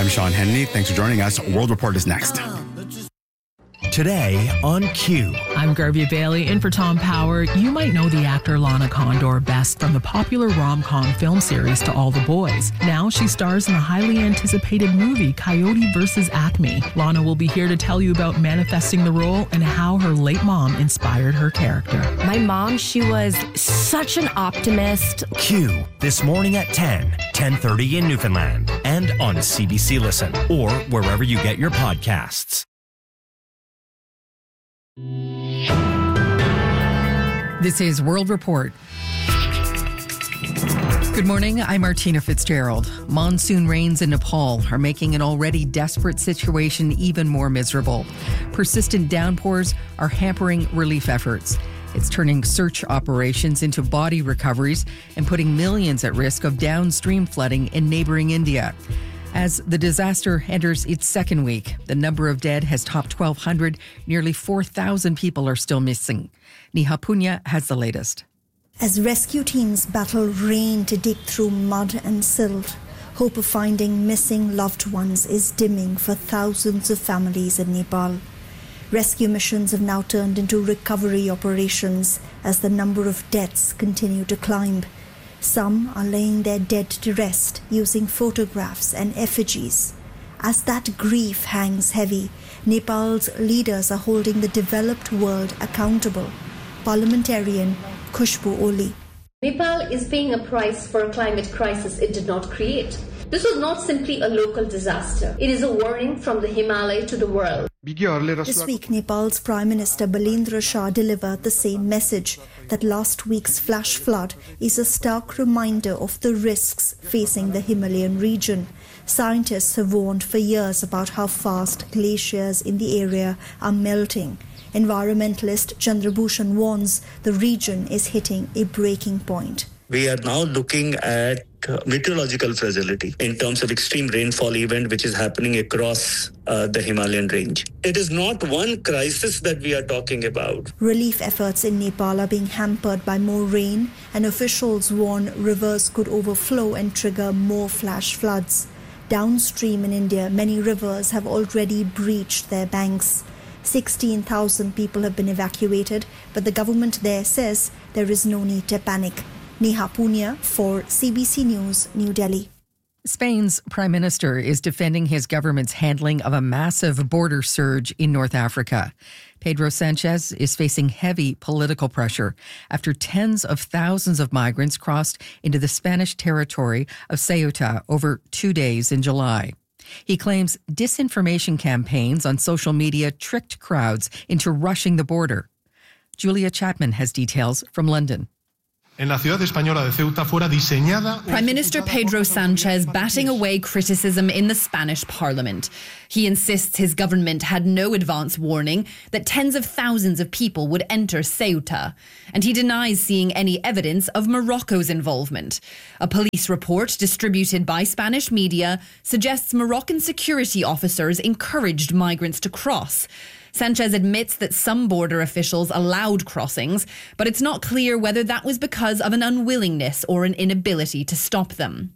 I'm Sean Hannity. Thanks for joining us. World Report is next. Today on Q. I'm Garvey Bailey, in for Tom Power. You might know the actor Lana Condor best from the popular rom-com film series To All the Boys. Now she stars in the highly anticipated movie Coyote vs. Acme. Lana will be here to tell you about manifesting the role and how her late mom inspired her character. My mom, she was such an optimist. Q, this morning at 10:30 in Newfoundland, and on CBC Listen, or wherever you get your podcasts. This is World Report. Good morning, I'm Martina Fitzgerald. Monsoon rains in Nepal are making an already desperate situation even more miserable. Persistent downpours are hampering relief efforts. It's turning search operations into body recoveries and putting millions at risk of downstream flooding in neighboring India. As the disaster enters its second week, the number of dead has topped 1,200. Nearly 4,000 people are still missing. Neha Punya has the latest. As rescue teams battle rain to dig through mud and silt, hope of finding missing loved ones is dimming for thousands of families in Nepal. Rescue missions have now turned into recovery operations as the number of deaths continue to climb. Some are laying their dead to rest using photographs and effigies. As that grief hangs heavy, Nepal's leaders are holding the developed world accountable. Parliamentarian Khushbu Oli. Nepal is paying a price for a climate crisis it did not create. This was not simply a local disaster. It is a warning from the Himalaya to the world. This week, Nepal's Prime Minister Balendra Shah delivered the same message, that last week's flash flood is a stark reminder of the risks facing the Himalayan region. Scientists have warned for years about how fast glaciers in the area are melting. Environmentalist Chandrabhushan warns the region is hitting a breaking point. We are now looking at meteorological fragility in terms of extreme rainfall event which is happening across the Himalayan range. It is not one crisis that we are talking about. Relief efforts in Nepal are being hampered by more rain, and officials warn rivers could overflow and trigger more flash floods. Downstream in India, many rivers have already breached their banks. 16,000 people have been evacuated, but the government there says there is no need to panic. Neha Punya for CBC News, New Delhi. Spain's prime minister is defending his government's handling of a massive border surge in North Africa. Pedro Sanchez is facing heavy political pressure after tens of thousands of migrants crossed into the Spanish territory of Ceuta over 2 days in July. He claims disinformation campaigns on social media tricked crowds into rushing the border. Julia Chapman has details from London. Prime Minister Pedro Sanchez batting away criticism in the Spanish parliament. He insists his government had no advance warning that tens of thousands of people would enter Ceuta. And he denies seeing any evidence of Morocco's involvement. A police report distributed by Spanish media suggests Moroccan security officers encouraged migrants to cross. Sanchez admits that some border officials allowed crossings, but it's not clear whether that was because of an unwillingness or an inability to stop them.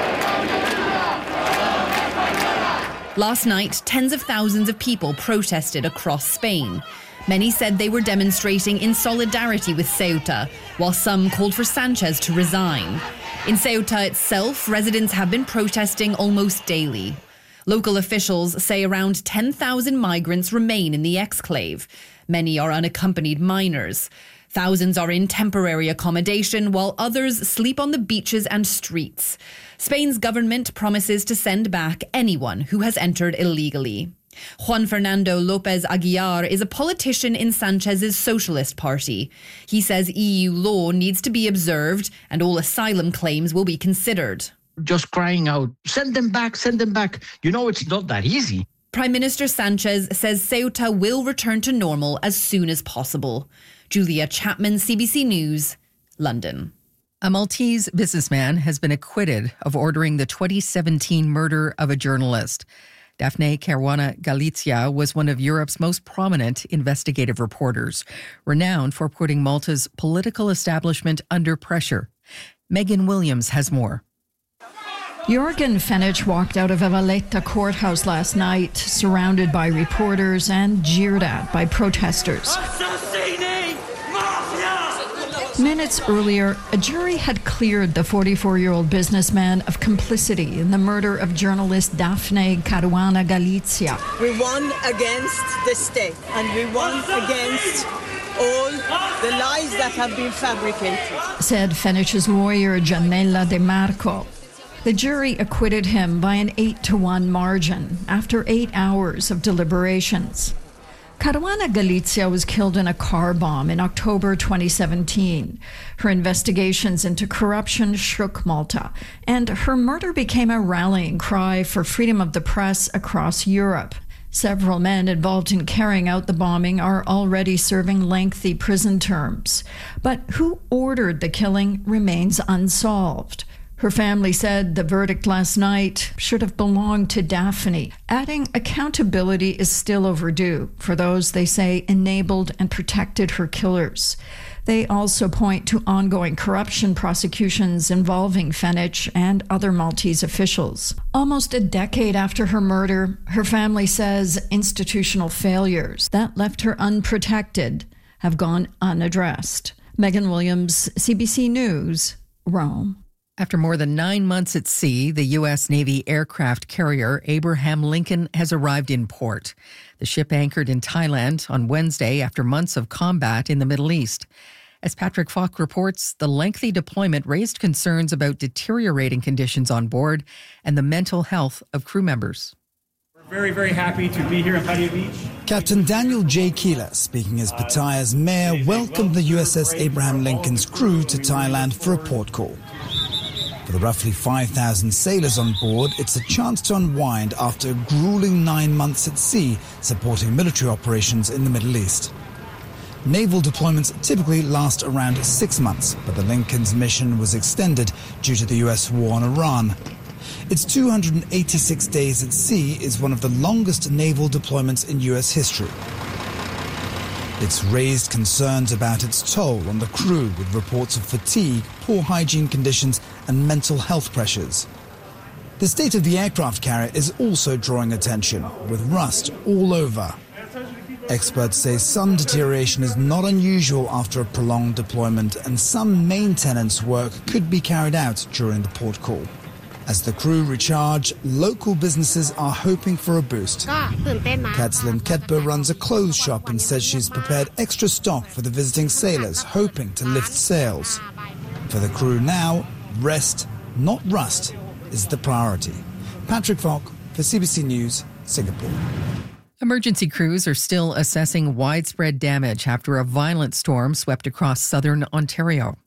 Last night, tens of thousands of people protested across Spain. Many said they were demonstrating in solidarity with Ceuta, while some called for Sanchez to resign. In Ceuta itself, residents have been protesting almost daily. Local officials say around 10,000 migrants remain in the exclave. Many are unaccompanied minors. Thousands are in temporary accommodation, while others sleep on the beaches and streets. Spain's government promises to send back anyone who has entered illegally. Juan Fernando López Aguilar is a politician in Sanchez's Socialist Party. He says EU law needs to be observed and all asylum claims will be considered. Just crying out, send them back, send them back. You know, it's not that easy. Prime Minister Sanchez says Ceuta will return to normal as soon as possible. Julia Chapman, CBC News, London. A Maltese businessman has been acquitted of ordering the 2017 murder of a journalist. Daphne Caruana Galizia was one of Europe's most prominent investigative reporters, renowned for putting Malta's political establishment under pressure. Megan Williams has more. Jorgen Fenech walked out of a Valletta courthouse last night, surrounded by reporters and jeered at by protesters. Minutes earlier, a jury had cleared the 44-year-old businessman of complicity in the murder of journalist Daphne Caruana Galizia. We won against the state, and we won against all the lies that have been fabricated, said Fenech's lawyer Gianella De Marco. The jury acquitted him by an 8-1 margin after 8 hours of deliberations. Caruana Galizia was killed in a car bomb in October 2017. Her investigations into corruption shook Malta, and her murder became a rallying cry for freedom of the press across Europe. Several men involved in carrying out the bombing are already serving lengthy prison terms. But who ordered the killing remains unsolved. Her family said the verdict last night should have belonged to Daphne, adding accountability is still overdue for those they say enabled and protected her killers. They also point to ongoing corruption prosecutions involving Fenech and other Maltese officials. Almost a decade after her murder, her family says institutional failures that left her unprotected have gone unaddressed. Megan Williams, CBC News, Rome. After more than 9 months at sea, the U.S. Navy aircraft carrier Abraham Lincoln has arrived in port. The ship anchored in Thailand on Wednesday after months of combat in the Middle East. As Patrick Falk reports, the lengthy deployment raised concerns about deteriorating conditions on board and the mental health of crew members. We're very, very happy to be here in Pattaya Beach. Captain Daniel J. Keeler, speaking as Pattaya's mayor, welcomed the USS Abraham Lincoln's crew to Thailand for a port call. For the roughly 5,000 sailors on board, it's a chance to unwind after a grueling 9 months at sea supporting military operations in the Middle East. Naval deployments typically last around 6 months, but the Lincoln's mission was extended due to the US war on Iran. Its 286 days at sea is one of the longest naval deployments in US history. It's raised concerns about its toll on the crew, with reports of fatigue, poor hygiene conditions and mental health pressures. The state of the aircraft carrier is also drawing attention, with rust all over. Experts say some deterioration is not unusual after a prolonged deployment, and some maintenance work could be carried out during the port call. As the crew recharge, local businesses are hoping for a boost. Katslyn Ketber runs a clothes shop and says she's prepared extra stock for the visiting sailors, hoping to lift sales. For the crew now, rest, not rust, is the priority. Patrick Falk for CBC News, Singapore. Emergency crews are still assessing widespread damage after a violent storm swept across southern Ontario.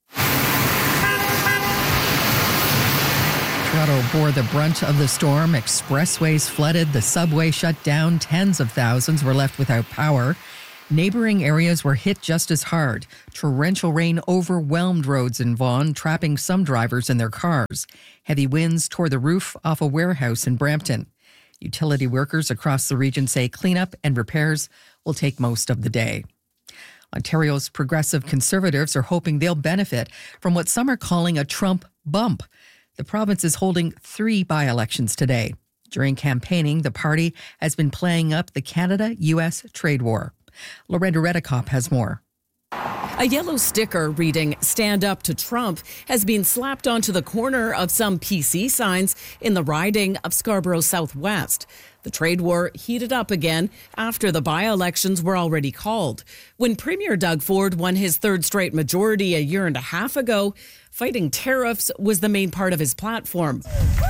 Toronto bore the brunt of the storm. Expressways flooded, the subway shut down, tens of thousands were left without power. Neighboring areas were hit just as hard. Torrential rain overwhelmed roads in Vaughan, trapping some drivers in their cars. Heavy winds tore the roof off a warehouse in Brampton. Utility workers across the region say cleanup and repairs will take most of the day. Ontario's progressive Conservatives are hoping they'll benefit from what some are calling a Trump bump. The province is holding 3 by-elections today. During campaigning, the party has been playing up the Canada-U.S. trade war. Loretta Redekop has more. A yellow sticker reading "Stand Up to Trump" has been slapped onto the corner of some PC signs in the riding of Scarborough Southwest. The trade war heated up again after the by-elections were already called. When Premier Doug Ford won his 3rd straight majority a year and a half ago, fighting tariffs was the main part of his platform.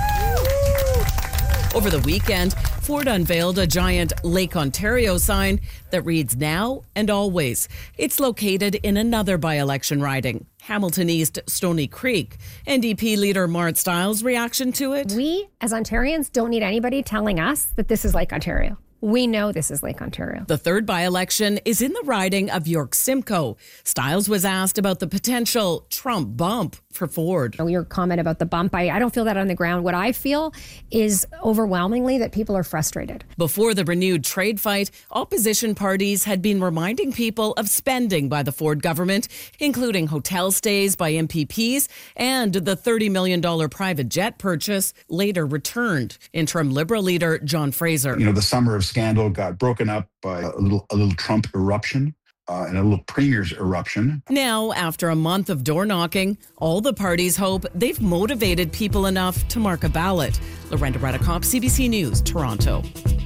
Over the weekend, Ford unveiled a giant Lake Ontario sign that reads "Now and Always." It's located in another by-election riding, Hamilton East Stony Creek. NDP leader Mart Stiles' reaction to it? We, as Ontarians, don't need anybody telling us that this is Lake Ontario. We know this is Lake Ontario. The 3rd by-election is in the riding of York Simcoe. Stiles was asked about the potential Trump bump. for Ford. Your comment about the bump, I don't feel that on the ground. What I feel is overwhelmingly that people are frustrated. Before the renewed trade fight, opposition parties had been reminding people of spending by the Ford government, including hotel stays by MPPs and the $30 million private jet purchase later returned. Interim Liberal leader John Fraser. The summer of scandal got broken up by a little Trump eruption. And a little premier's eruption. Now, after a month of door knocking, all the parties hope they've motivated people enough to mark a ballot. Lorenda Redekop, CBC News, Toronto.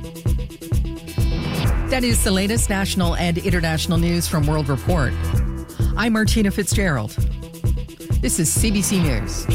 That is the latest national and international news from World Report. I'm Martina Fitzgerald. This is CBC News.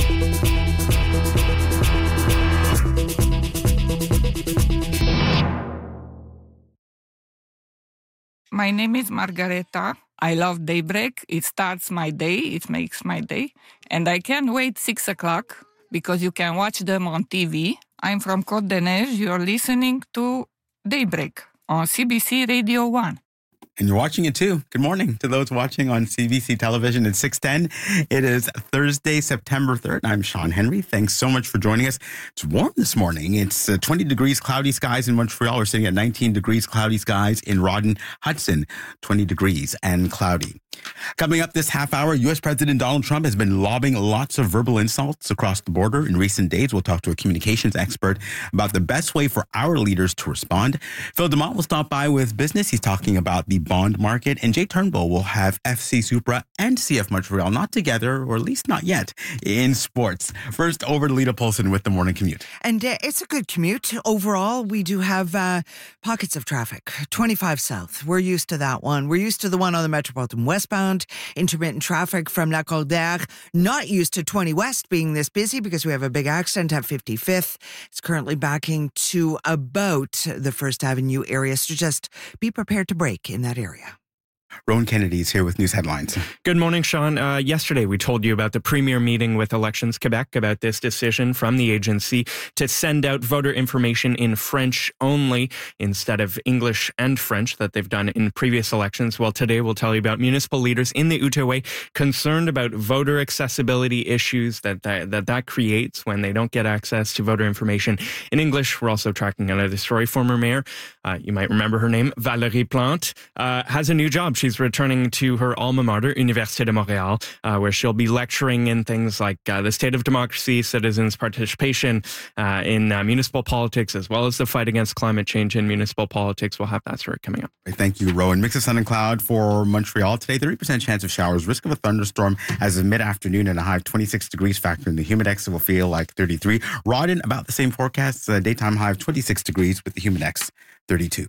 My name is Margareta. I love Daybreak. It starts my day. It makes my day. And I can't wait 6 o'clock because you can watch them on TV. I'm from Côte des Neiges. You're listening to Daybreak on CBC Radio 1. And you're watching it too. Good morning to those watching on CBC television at 6:10. It is Thursday, September 3rd. I'm Sean Henry. Thanks so much for joining us. It's warm this morning. It's 20 degrees, cloudy skies in Montreal. We're sitting at 19 degrees, cloudy skies in Rawdon, Hudson, 20 degrees and cloudy. Coming up this half hour, U.S. President Donald Trump has been lobbing lots of verbal insults across the border in recent days. We'll talk to a communications expert about the best way for our leaders to respond. Phil DeMont will stop by with business. He's talking about the bond market. And Jay Turnbull will have FC Supra and CF Montreal not together, or at least not yet, in sports. First, over to Lita Polson with the morning commute. And it's a good commute. Overall, we do have pockets of traffic. 25 South. We're used to that one. We're used to the one on the Metropolitan westbound. Intermittent traffic from La Cordère. Not used to 20 West being this busy because we have a big accident at 55th. It's currently backing to about the First Avenue area. So just be prepared to brake in that area. Rowan Kennedy is here with news headlines. Good morning, Sean. Yesterday, we told you about the premier meeting with Elections Quebec about this decision from the agency to send out voter information in French only instead of English and French that they've done in previous elections. Well, today we'll tell you about municipal leaders in the Outaouais concerned about voter accessibility issues that creates when they don't get access to voter information in English. We're also tracking another story. Former mayor, you might remember her name, Valérie Plante, has a new job. She's returning to her alma mater, Université de Montréal, where she'll be lecturing in things like the state of democracy, citizens' participation in municipal politics, as well as the fight against climate change in municipal politics. We'll have that story coming up. Thank you, Rowan. Mix of sun and cloud for Montreal today. 30% chance of showers, risk of a thunderstorm as of mid-afternoon, and a high of 26 degrees. Factor in the humidex, it will feel like 33. Rawdon, about the same forecast. Daytime high of 26 degrees with the humidex 32.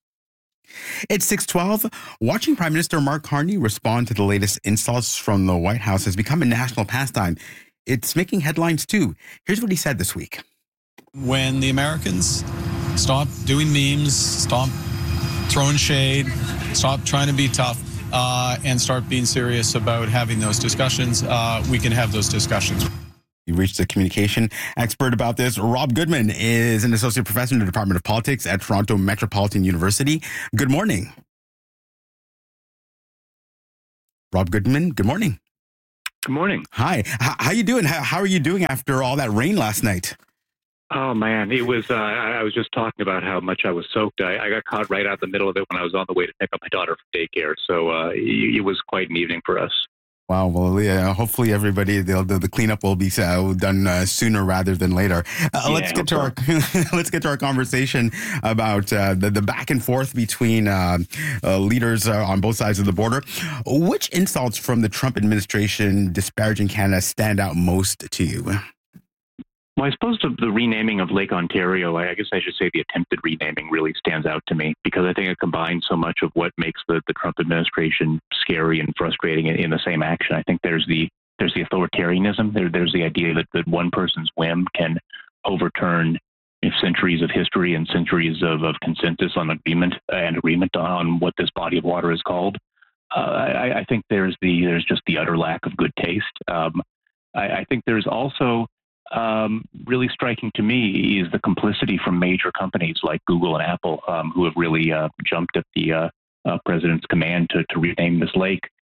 It's 6:12. Watching Prime Minister Mark Carney respond to the latest insults from the White House has become a national pastime. It's making headlines too. Here's what he said this week. When the Americans stop doing memes, stop throwing shade, stop trying to be tough, and start being serious about having those discussions, we can have those discussions. You reached a communication expert about this. Rob Goodman is an associate professor in the Department of Politics at Toronto Metropolitan University. Good morning. Rob Goodman, good morning. Good morning. Hi. How you doing? How are you doing after all that rain last night? Oh, man. It was, I was just talking about how much I was soaked. I got caught right out the middle of it when I was on the way to pick up my daughter from daycare. So it was quite an evening for us. Wow. Well, yeah, hopefully everybody, the cleanup will be done sooner rather than later. Let's get to our conversation about the back and forth between leaders on both sides of the border. Which insults from the Trump administration disparaging Canada stand out most to you? Well, I suppose the renaming of Lake Ontario, I guess I should say the attempted renaming, really stands out to me because I think it combines so much of what makes the Trump administration scary and frustrating in the same action. I think there's the authoritarianism. There's the idea that one person's whim can overturn centuries of history and centuries of consensus on agreement on what this body of water is called. I think there's just the utter lack of good taste. I think there's also really striking to me is the complicity from major companies like Google and Apple, who have really jumped at the president's command to rename this lake.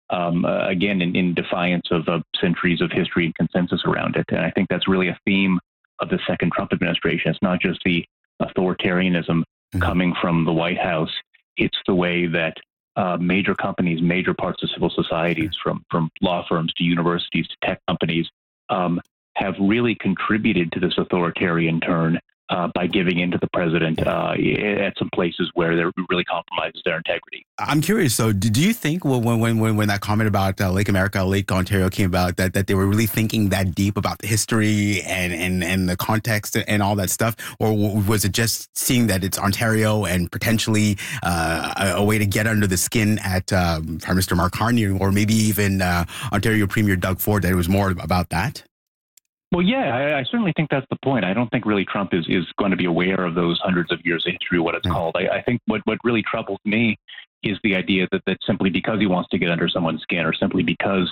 again, in defiance of centuries of history and consensus around it. And I think that's really a theme of the second Trump administration. It's not just the authoritarianism coming from the White House. It's the way that major companies, major parts of civil societies, from law firms to universities to tech companies, have really contributed to this authoritarian turn by giving in to the president at some places where it really compromises their integrity. I'm curious. So, do you think when that comment about Lake Ontario came about, that they were really thinking that deep about the history and the context and all that stuff, or was it just seeing that it's Ontario and potentially a way to get under the skin at Prime Minister Mark Carney, or maybe even Ontario Premier Doug Ford, that it was more about that? Well, yeah, I certainly think that's the point. I don't think really Trump is going to be aware of those hundreds of years of history, what it's called. I think what really troubles me is the idea that simply because he wants to get under someone's skin, or simply because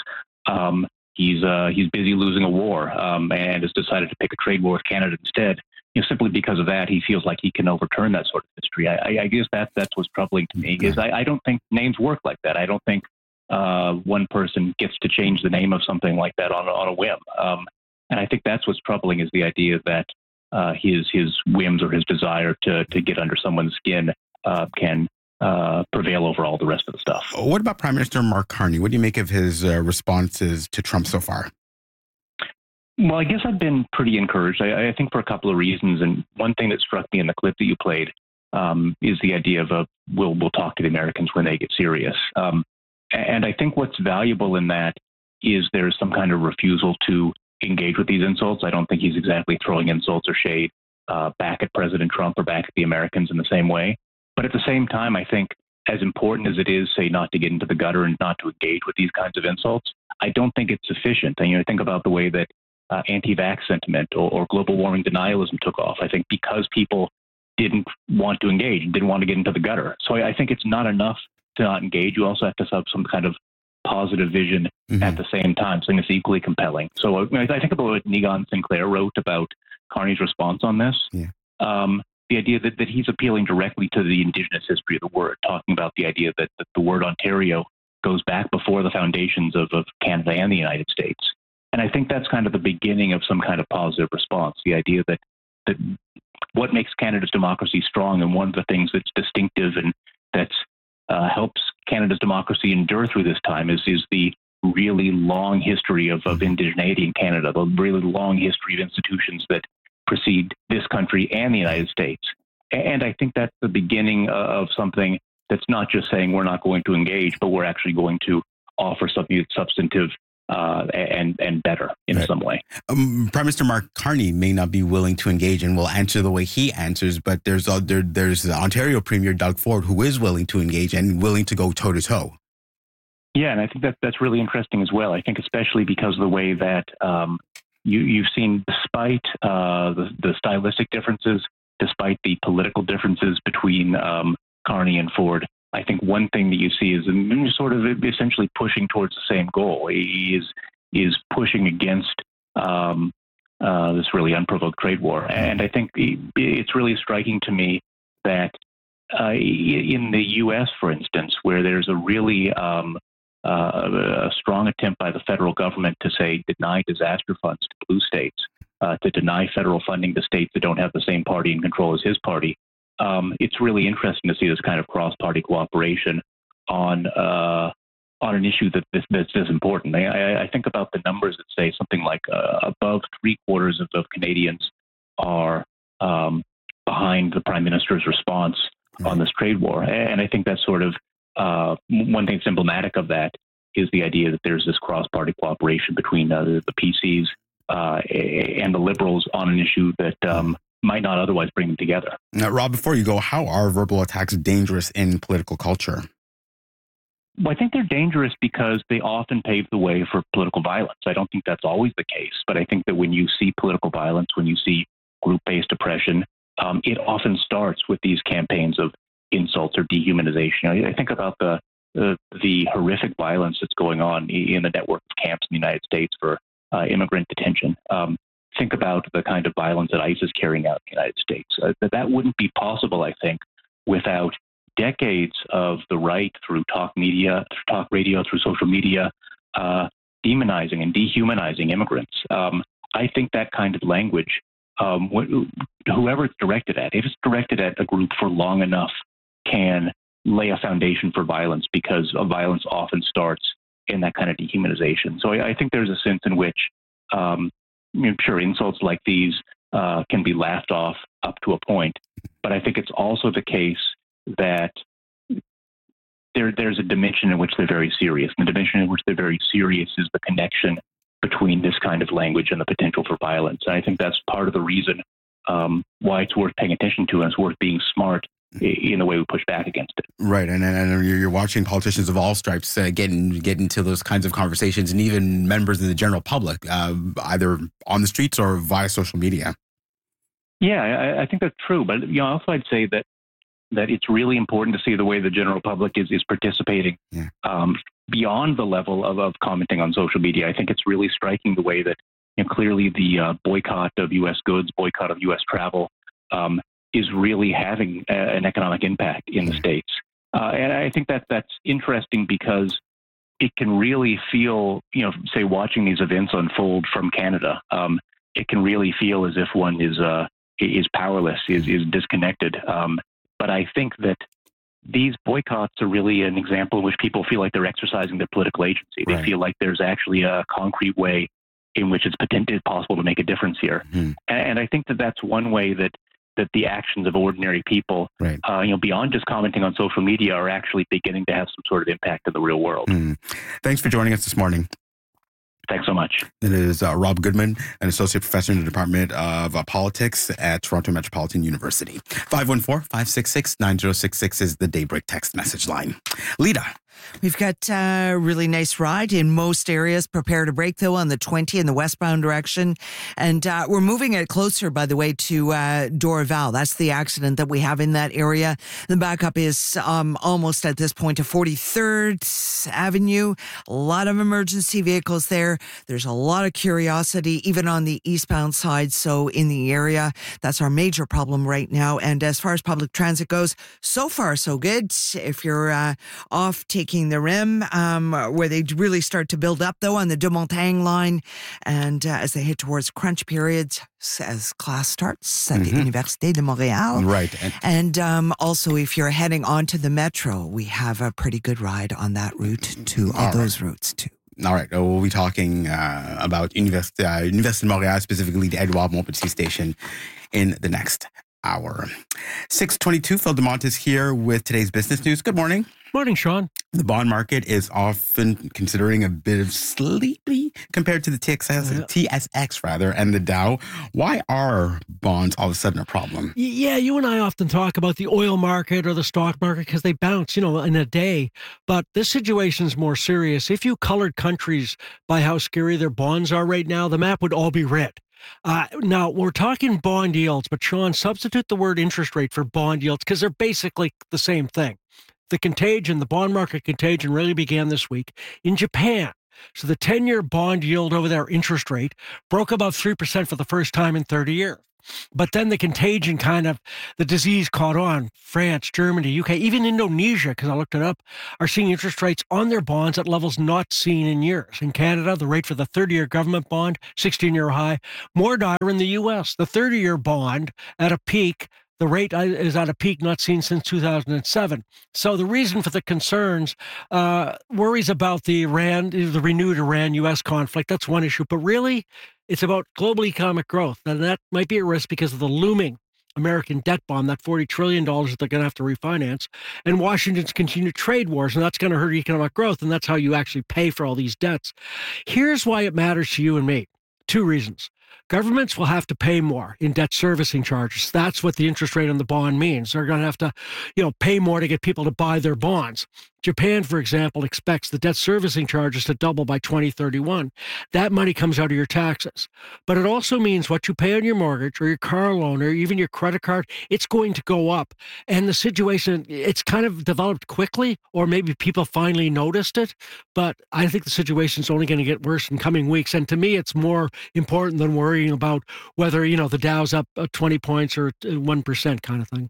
he's busy losing a war and has decided to pick a trade war with Canada instead, simply because of that, he feels like he can overturn that sort of history. I guess that's what's troubling to me, is I don't think names work like that. I don't think one person gets to change the name of something like that on a whim. And I think that's what's troubling, is the idea that his whims or his desire to get under someone's skin can prevail over all the rest of the stuff. What about Prime Minister Mark Carney? What do you make of his responses to Trump so far? Well, I guess I've been pretty encouraged. I think for a couple of reasons. And one thing that struck me in the clip that you played is the idea of we'll talk to the Americans when they get serious. And I think what's valuable in that is there's some kind of refusal to engage with these insults. I don't think he's exactly throwing insults or shade back at President Trump or back at the Americans in the same way. But at the same time, I think as important as it is, say, not to get into the gutter and not to engage with these kinds of insults, I don't think it's sufficient. And, think about the way that anti-vax sentiment or global warming denialism took off. I think because people didn't want to engage, didn't want to get into the gutter. So I think it's not enough to not engage. You also have to have some kind of positive vision at the same time, something that's equally compelling. So I think about what Negan Sinclair wrote about Carney's response on this. Yeah. The idea that he's appealing directly to the Indigenous history of the word, talking about the idea that the word Ontario goes back before the foundations of Canada and the United States. And I think that's kind of the beginning of some kind of positive response, the idea that what makes Canada's democracy strong, and one of the things that's distinctive and that's helps Canada's democracy endure through this time is the really long history of indigeneity in Canada, the really long history of institutions that precede this country and the United States. And I think that's the beginning of something that's not just saying we're not going to engage, but we're actually going to offer something that's substantive and better in some way. Prime Minister Mark Carney may not be willing to engage and will answer the way he answers, but there's Ontario Premier Doug Ford, who is willing to engage and willing to go toe to toe. Yeah, and I think that's really interesting as well. I think especially because of the way that you've seen, despite the stylistic differences, despite the political differences between Carney and Ford, I think one thing that you see is sort of essentially pushing towards the same goal. He is pushing against this really unprovoked trade war. And I think it's really striking to me that in the U.S., for instance, where there's a really a strong attempt by the federal government to say deny disaster funds to blue states, to deny federal funding to states that don't have the same party in control as his party. It's really interesting to see this kind of cross-party cooperation on an issue that's this important. I think about the numbers that say something like above 3/4 of Canadians are behind the Prime Minister's response on this trade war. And I think that's sort of one thing that's emblematic of that is the idea that there's this cross-party cooperation between the PCs and the Liberals on an issue that might not otherwise bring them together. Now, Rob, before you go, how are verbal attacks dangerous in political culture? Well, I think they're dangerous because they often pave the way for political violence. I don't think that's always the case, but I think that when you see political violence, when you see group-based oppression, it often starts with these campaigns of insults or dehumanization. I think about the horrific violence that's going on in the network of camps in the United States for immigrant detention. Think about the kind of violence that ICE is carrying out in the United States. That wouldn't be possible, I think, without decades of the right through talk media, through talk radio, through social media, demonizing and dehumanizing immigrants. I think that kind of language, whoever it's directed at, if it's directed at a group for long enough, can lay a foundation for violence, because violence often starts in that kind of dehumanization. So I think there's a sense in which, sure, insults like these can be laughed off up to a point, but I think it's also the case that there's a dimension in which they're very serious. And the dimension in which they're very serious is the connection between this kind of language and the potential for violence. And I think that's part of the reason why it's worth paying attention to, and it's worth being smart in the way we push back against it. Right, and you're watching politicians of all stripes get into those kinds of conversations, and even members of the general public, either on the streets or via social media. Yeah, I think that's true. But also I'd say that it's really important to see the way the general public is participating beyond the level of commenting on social media. I think it's really striking the way that clearly the boycott of U.S. goods, boycott of U.S. travel is really having an economic impact in the States. And I think that's interesting, because it can really feel, say, watching these events unfold from Canada, it can really feel as if one is powerless, is disconnected. But I think that these boycotts are really an example in which people feel like they're exercising their political agency. They feel like there's actually a concrete way in which it's potentially possible to make a difference here. And I think that that's one way that the actions of ordinary people, beyond just commenting on social media, are actually beginning to have some sort of impact in the real world. Thanks for joining us this morning. Thanks so much. It is Rob Goodman, an associate professor in the Department of Politics at Toronto Metropolitan University. 514-566-9066 is the Daybreak text message line. Lita. We've got a really nice ride in most areas. Prepare to brake, though, on the 20 in the westbound direction. And we're moving it closer, by the way, to Dorval. That's the accident that we have in that area. The backup is almost at this point to 43rd Avenue. A lot of emergency vehicles there. There's a lot of curiosity, even on the eastbound side. So in the area, that's our major problem right now. And as far as public transit goes, so far, so good. If you're off taking the rim, where they really start to build up, though, on the Deux-Montagnes line, and as they hit towards crunch periods, as class starts at the Université de Montréal. Right. And also, if you're heading onto the metro, we have a pretty good ride on that route, too, all those routes, too. All right. We'll be talking about Université de Montréal, specifically the Edouard Montpetit station, in the next hour. 6:22, Phil DeMont is here with today's business news. Good morning. Morning, Sean. The bond market is often considering a bit of sleepy compared to the TSX rather, and the Dow. Why are bonds all of a sudden a problem? Yeah, you and I often talk about the oil market or the stock market because they bounce, in a day. But this situation is more serious. If you colored countries by how scary their bonds are right now, the map would all be red. Now, we're talking bond yields, but Sean, substitute the word interest rate for bond yields because they're basically the same thing. The contagion, the bond market contagion, really began this week in Japan. So the 10-year bond yield over there, interest rate, broke above 3% for the first time in 30 years. But then the contagion the disease caught on. France, Germany, UK, even Indonesia, because I looked it up, are seeing interest rates on their bonds at levels not seen in years. In Canada, the rate for the 30-year government bond, 16-year high. More dire in the U.S. The 30-year bond at a peak, the rate is at a peak not seen since 2007. So the reason for the concerns, worries about the renewed Iran-U.S. conflict, that's one issue. But really, it's about global economic growth. And that might be at risk because of the looming American debt bomb, that $40 trillion that they're going to have to refinance, and Washington's continued trade wars, and that's going to hurt economic growth, and that's how you actually pay for all these debts. Here's why it matters to you and me. Two reasons. Governments will have to pay more in debt servicing charges. That's what the interest rate on the bond means. They're going to have to, pay more to get people to buy their bonds. Japan, for example, expects the debt servicing charges to double by 2031. That money comes out of your taxes. But it also means what you pay on your mortgage or your car loan or even your credit card, it's going to go up. And the situation, it's kind of developed quickly, or maybe people finally noticed it. But I think the situation's only going to get worse in coming weeks. And to me, it's more important than worrying about whether, the Dow's up 20 points or 1% kind of thing.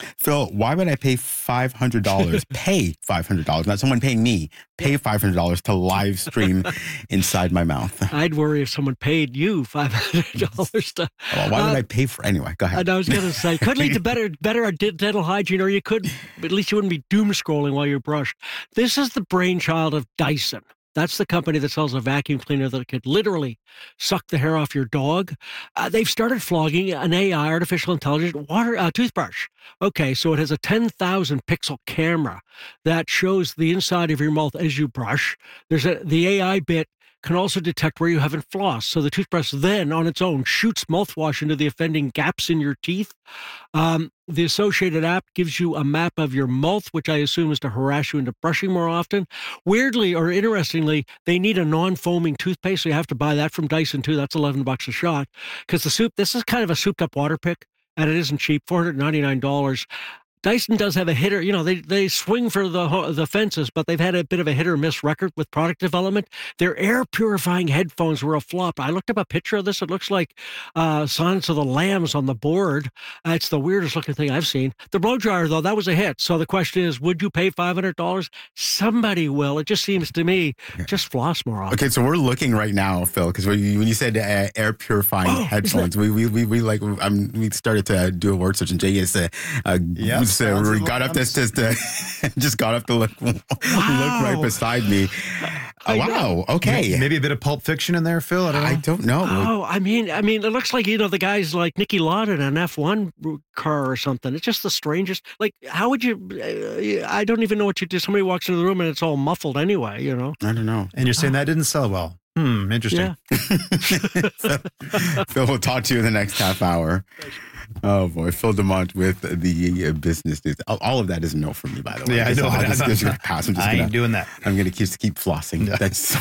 Phil, why would I pay $500? Pay $500, not someone paying me. Pay $500 to live stream inside my mouth. I'd worry if someone paid you $500 to. Well, why would I pay for anyway? Go ahead. And I was going to say, could lead to better dental hygiene, or you could, at least you wouldn't be doom scrolling while you brush. This is the brainchild of Dyson. That's the company that sells a vacuum cleaner that could literally suck the hair off your dog. They've started flogging an AI, artificial intelligence, toothbrush. Okay, so it has a 10,000 pixel camera that shows the inside of your mouth as you brush. The AI bit can also detect where you haven't flossed. So the toothbrush then, on its own, shoots mouthwash into the offending gaps in your teeth. The associated app gives you a map of your mouth, which I assume is to harass you into brushing more often. Weirdly or interestingly, they need a non-foaming toothpaste, so you have to buy that from Dyson too. That's $11 a shot. Because this is kind of a souped-up water pick, and it isn't cheap, $499. Dyson does have a hitter, they swing for the fences, but they've had a bit of a hit or miss record with product development. Their air purifying headphones were a flop. I looked up a picture of this. It looks like Silence of the Lambs on the board. It's the weirdest looking thing I've seen. The blow dryer, though, that was a hit. So the question is, would you pay $500? Somebody will. It just seems to me, just floss more often. Okay, so we're looking right now, Phil, because when you said air purifying headphones, we started to do a word search, and Jay is we got up just got up to look right beside me. Wow. Okay. Maybe a bit of Pulp Fiction in there, Phil. I don't know. Oh, I mean, it looks like the guys like Nicky Lauda in an F1 car or something. It's just the strangest. Like, how would you? I don't even know what you do. Somebody walks into the room and it's all muffled anyway. I don't know. And you're saying that didn't sell well. Interesting. Yeah. Phil, we'll talk to you in the next half hour. Oh boy, Phil DeMont with the business news. All of that is no for me, by the way. Yeah, I know. I'm just going to pass. I ain't doing that. I'm going to keep flossing. That's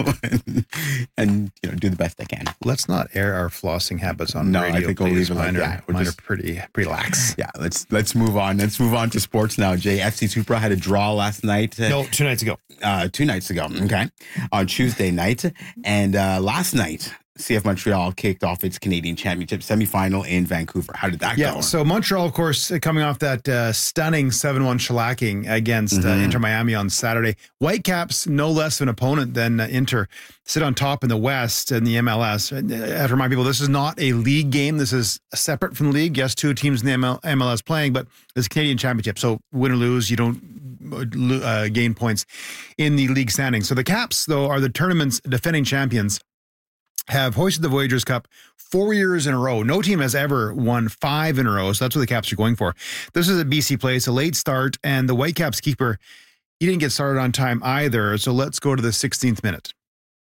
and do the best I can. Let's not air our flossing habits on radio. I think we'll leave it like that. Mine are pretty lax. Yeah, let's move on. Let's move on to sports now. Jay, FC Supra had a draw last night. No, 2 nights ago. 2 nights ago. Okay, on Tuesday night, and last night, CF Montreal kicked off its Canadian Championship semifinal in Vancouver. How did that go? Yeah, so Montreal, of course, coming off that stunning 7-1 shellacking against Inter Miami on Saturday. Whitecaps, no less of an opponent than Inter, sit on top in the West in the MLS. I have to remind people, this is not a league game. This is separate from the league. Yes, 2 teams in the MLS playing, but it's a Canadian Championship. So win or lose, you don't gain points in the league standing. So the Caps, though, are the tournament's defending champions, have hoisted the Voyageurs Cup 4 years in a row. No team has ever won 5 in a row, so that's what the Caps are going for. This is a BC play. It's a late start, and the Whitecaps keeper, he didn't get started on time either, so let's go to the 16th minute.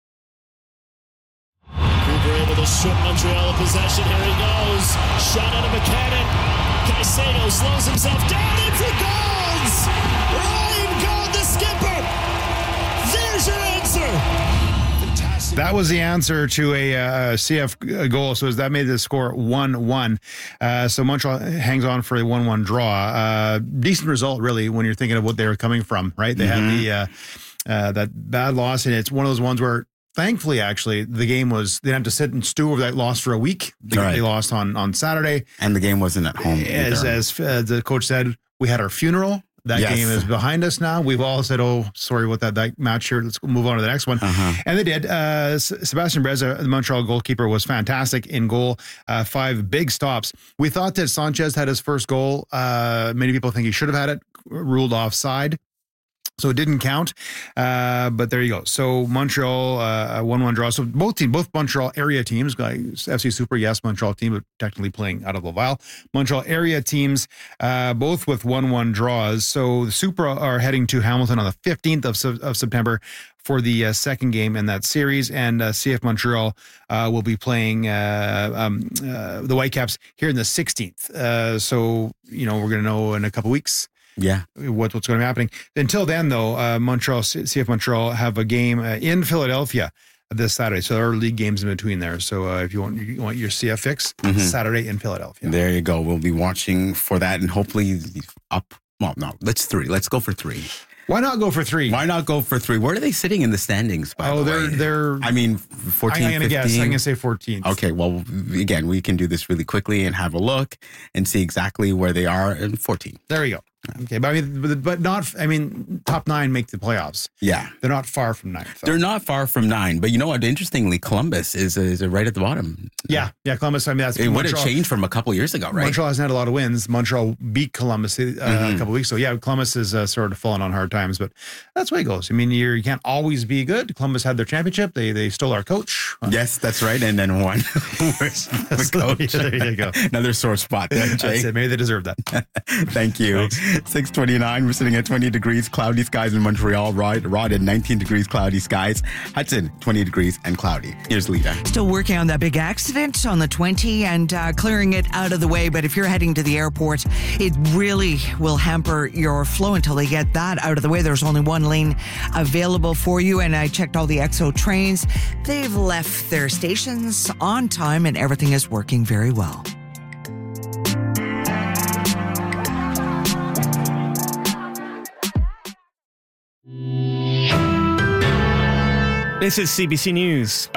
Cooper able to strip Montreal of possession. Here he goes. Shot out of McCannon. Caicedo slows himself down. It's a goals! Ryan Gauld, the skipper! There's your answer! That was the answer to a CF goal, so that made the score 1-1. So Montreal hangs on for a 1-1 draw. Decent result, really, when you're thinking of what they were coming from, right? They had that bad loss, and it's one of those ones where, thankfully, actually, the game was, they didn't have to sit and stew over that loss for a week. They lost on Saturday. And the game wasn't at home either. As the coach said, we had our funeral. That game is behind us now. We've all said, oh, sorry about that match here. Let's move on to the next one. And they did. Sebastian Breza, the Montreal goalkeeper, was fantastic in goal. 5 big stops. We thought that Sanchez had his first goal. Many people think he should have had it, ruled offside. So it didn't count, but there you go. So Montreal, 1-1 draw. So both Montreal area teams, FC Super, yes, Montreal team, but technically playing out of Laval. Montreal area teams, both with 1-1 draws. So the Supra are heading to Hamilton on the 15th of September for the second game in that series, and CF Montreal will be playing the Whitecaps here in the 16th. So, we're going to know in a couple weeks. Yeah, what's going to be happening. Until then, though, CF Montreal have a game in Philadelphia this Saturday. So there are league games in between there. So if you want your CF fix, Saturday in Philadelphia. There you go. We'll be watching for that, and hopefully up. Well, no, let's go for 3. Why not go for 3? Why not go for 3? Where are they sitting in the standings, by the way? They're... I mean, 14, I'm going to guess. I'm going to say 14th. Okay, well, again, we can do this really quickly and have a look and see exactly where they are in 14. There we go. Okay, but not, top 9 make the playoffs. Yeah. They're not far from 9th. They're not far from 9. But you know what? Interestingly, Columbus is right at the bottom. Yeah, Columbus. That's it would have changed from a couple years ago, right? Montreal hasn't had a lot of wins. Montreal beat Columbus a couple weeks ago. Yeah, Columbus is sort of fallen on hard times, but that's the way it goes. You can't always be good. Columbus had their championship. They stole our coach. Yes, that's right. And then won. The coach. There you go. Another sore spot there, Jay. That's it. Maybe they deserve that. Thank you. 6:29. We're sitting at 20 degrees, cloudy skies in Montreal. Rod at 19 degrees, cloudy skies. Hudson, 20 degrees and cloudy. Here's Lita. Still working on that big accident on the 20 and clearing it out of the way. But if you're heading to the airport, it really will hamper your flow until they get that out of the way. There's only one lane available for you. And I checked all the XO trains. They've left their stations on time and everything is working very well. This is CBC News.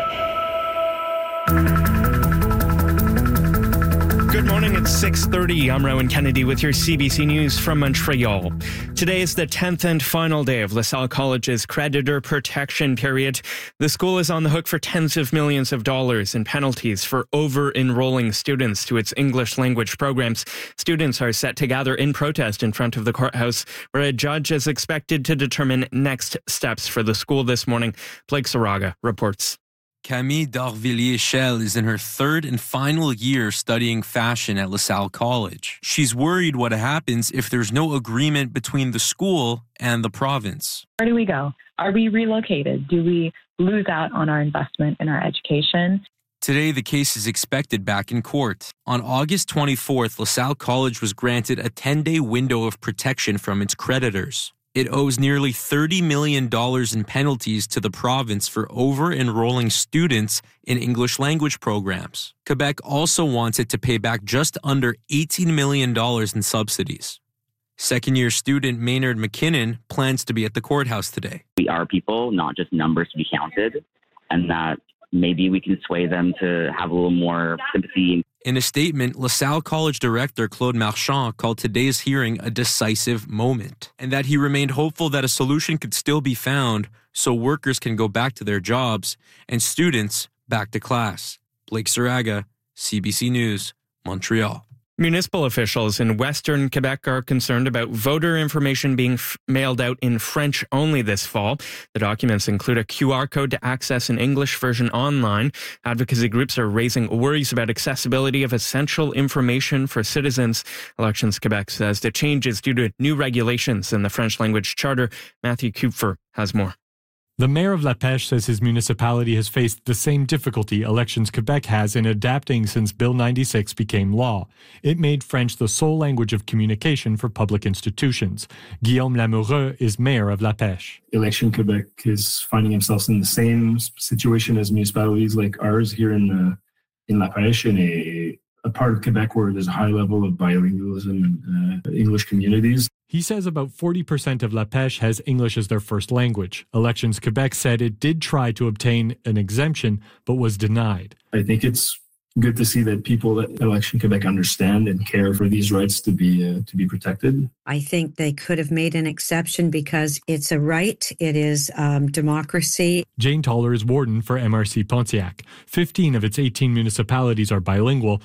Good morning, it's 6:30. I'm Rowan Kennedy with your CBC News from Montreal. Today is the 10th and final day of LaSalle College's creditor protection period. The school is on the hook for tens of millions of dollars in penalties for over-enrolling students to its English language programs. Students are set to gather in protest in front of the courthouse, where a judge is expected to determine next steps for the school this morning. Blake Saraga reports. Camille Darvilliers-Schell is in her third and final year studying fashion at LaSalle College. She's worried what happens if there's no agreement between the school and the province. Where do we go? Are we relocated? Do we lose out on our investment in our education? Today, the case is expected back in court. On August 24th, LaSalle College was granted a 10-day window of protection from its creditors. It owes nearly $30 million in penalties to the province for over-enrolling students in English language programs. Quebec also wants it to pay back just under $18 million in subsidies. Second-year student Maynard McKinnon plans to be at the courthouse today. We are people, not just numbers to be counted, and that maybe we can sway them to have a little more sympathy. In a statement, LaSalle College Director Claude Marchand called today's hearing a decisive moment, and that he remained hopeful that a solution could still be found so workers can go back to their jobs and students back to class. Blake Saraga, CBC News, Montreal. Municipal officials in Western Quebec are concerned about voter information being mailed out in French only this fall. The documents include a QR code to access an English version online. Advocacy groups are raising worries about accessibility of essential information for citizens. Elections Quebec says the change is due to new regulations in the French language charter. Matthew Kupfer has more. The mayor of La Pêche says his municipality has faced the same difficulty Elections Quebec has in adapting since Bill 96 became law. It made French the sole language of communication for public institutions. Guillaume Lamoureux is mayor of La Pêche. Election Quebec is finding themselves in the same situation as municipalities like ours here in La Pêche, in a part of Quebec where there's a high level of bilingualism and English communities. He says about 40% of La Pêche has English as their first language. Elections Quebec said it did try to obtain an exemption, but was denied. I think it's good to see that people at Election Quebec understand and care for these rights to be protected. I think they could have made an exception because it's a right. It is democracy. Jane Toller is warden for MRC Pontiac. 15 of its 18 municipalities are bilingual,